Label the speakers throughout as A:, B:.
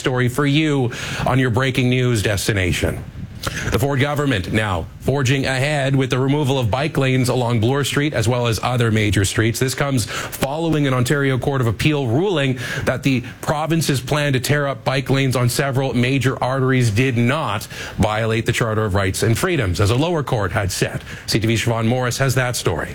A: story for you on your breaking news destination. The Ford government now forging ahead with the removal of bike lanes along Bloor Street as well as other major streets. This comes following an Ontario Court of Appeal ruling that the province's plan to tear up bike lanes on several major arteries did not violate the Charter of Rights and Freedoms, as a lower court had said. CTV's Siobhan Morris has that story.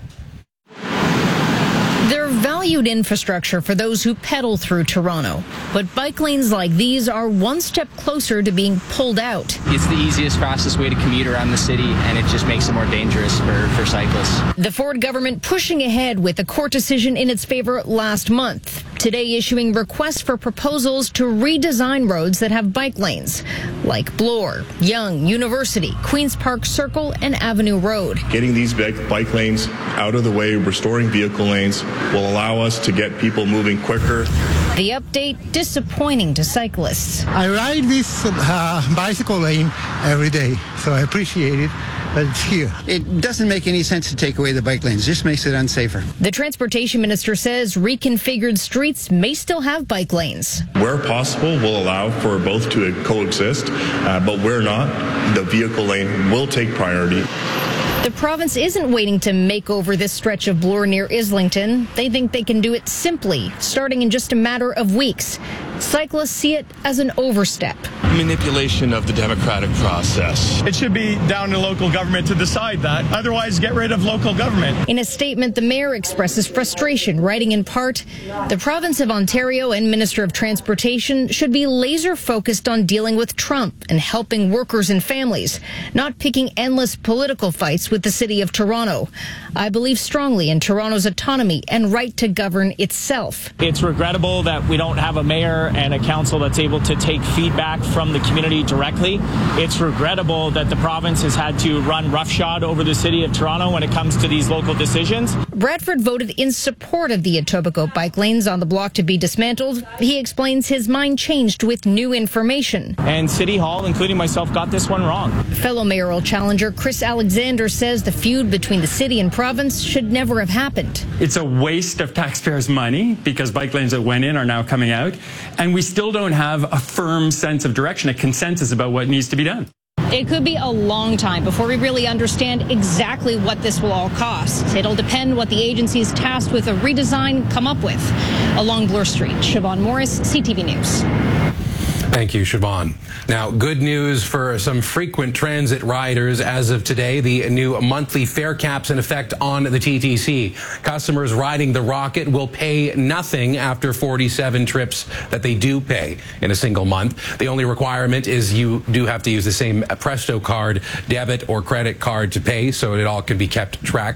B: They're valued infrastructure for those who pedal through Toronto. But bike lanes like these are one step closer to being pulled out.
C: It's the easiest, fastest way to commute around the city, and it just makes it more dangerous for cyclists.
B: The Ford government pushing ahead with a court decision in its favor last month. Today issuing requests for proposals to redesign roads that have bike lanes, like Bloor, Yonge, University, Queen's Park Circle, and Avenue Road.
D: Getting these bike lanes out of the way, restoring vehicle lanes, will allow us to get people moving quicker.
B: The update disappointing to cyclists.
E: I ride this bicycle lane every day, so I appreciate it, but it's here.
F: It doesn't make any sense to take away the bike lanes. It just makes it unsafer.
B: The transportation minister says reconfigured streets may still have bike lanes.
D: Where possible, we'll allow for both to coexist, but where not, the vehicle lane will take priority.
B: The province isn't waiting to make over this stretch of Bloor near Islington. They think they can do it simply, starting in just a matter of weeks. Cyclists see it as an overstep.
G: Manipulation of the democratic process.
H: It should be down to local government to decide that. Otherwise, get rid of local government.
B: In a statement, the mayor expresses frustration, writing in part, the province of Ontario and Minister of Transportation should be laser focused on dealing with Trump and helping workers and families, not picking endless political fights with the City of Toronto. I believe strongly in Toronto's autonomy and right to govern itself.
I: It's regrettable that we don't have a mayor and a council that's able to take feedback from the community directly. It's regrettable that the province has had to run roughshod over the City of Toronto when it comes to these local decisions.
B: Bradford voted in support of the Etobicoke bike lanes on the block to be dismantled. He explains his mind changed with new information.
I: And City Hall, including myself, got this one wrong.
B: Fellow mayoral challenger Chris Alexander says the feud between the city and province should never have happened.
J: It's a waste of taxpayers' money because bike lanes that went in are now coming out, and we still don't have a firm sense of direction, a consensus about what needs to be done.
B: It could be a long time before we really understand exactly what this will all cost. It'll depend what the agencies tasked with a redesign come up with. Along Bloor Street, Siobhan Morris, CTV News.
A: Thank you, Siobhan. Now, good news for some frequent transit riders. As of today, the new monthly fare caps in effect on the TTC. Customers riding the Rocket will pay nothing after 47 trips that they do pay in a single month. The only requirement is you do have to use the same Presto card, debit or credit card to pay, so it all can be kept track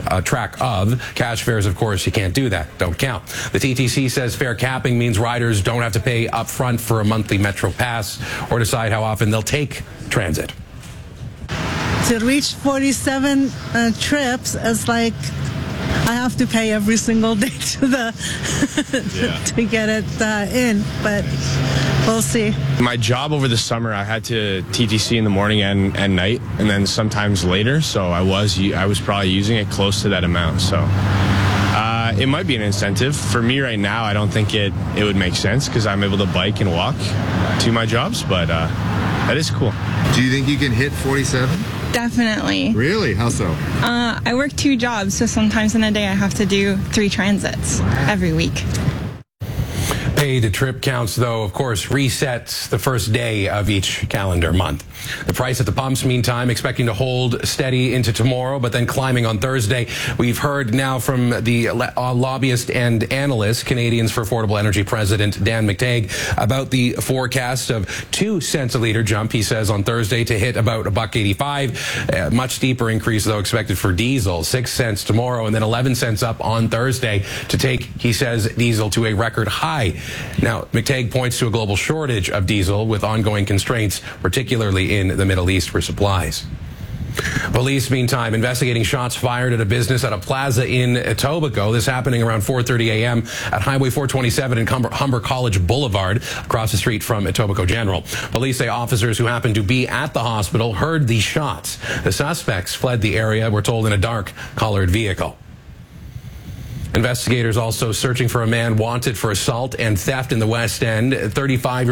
A: of. Cash fares, of course, you can't do that. Don't count. The TTC says fare capping means riders don't have to pay up front for a monthly Metro Pass or decide how often they'll take transit.
K: To reach 47 trips, it's like I have to pay every single day to to get it in, but we'll see.
G: My job over the summer, I had to TTC in the morning and night, and then sometimes later, so I was probably using it close to that amount, so it might be an incentive. For me right now, I don't think it would make sense because I'm able to bike and walk to my jobs, but that is cool.
L: Do you think you can hit 47?
M: Definitely.
L: Really? How so?
M: I work 2 jobs, so sometimes in a day I have to do 3 transits every week.
A: Paid trip counts, though, of course, resets the first day of each calendar month. The price at the pumps, meantime, expecting to hold steady into tomorrow, but then climbing on Thursday. We've heard now from the lobbyist and analyst, Canadians for Affordable Energy President Dan McTeague, about the forecast of 2 cents a litre jump, he says, on Thursday to hit about $1.85. Much steeper increase, though, expected for diesel, 6 cents tomorrow, and then 11 cents up on Thursday to take, he says, diesel to a record high. Now, McTeague points to a global shortage of diesel with ongoing constraints, particularly in the Middle East for supplies. Police, meantime, investigating shots fired at a business at a plaza in Etobicoke. This happening around 4:30 a.m. at Highway 427 and Humber College Boulevard, across the street from Etobicoke General. Police say officers who happened to be at the hospital heard the shots. The suspects fled the area, we're told, in a dark colored vehicle. Investigators also searching for a man wanted for assault and theft in the West End. 35